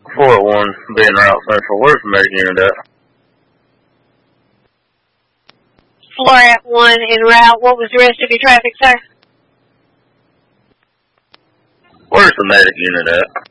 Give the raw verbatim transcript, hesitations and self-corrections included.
four oh one being Route Central. Where's the medic unit at? four at one en route. What was the rest of your traffic, sir? Where's the medic unit at?